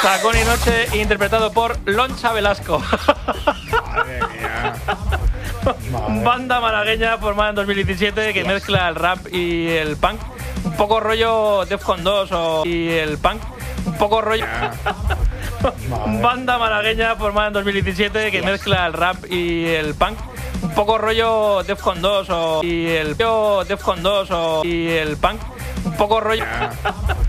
Tacón y Noche, interpretado por Loncha Velasco. Madre mía. Madre. Banda malagueña formada en 2017 que mezcla el rap y el punk. Un poco rollo Defcon 2 y el punk. Un poco rollo... Madre. Banda malagueña formada en 2017 que mezcla el rap y el punk. Un poco rollo Defcon 2 y el punk. Un poco rollo...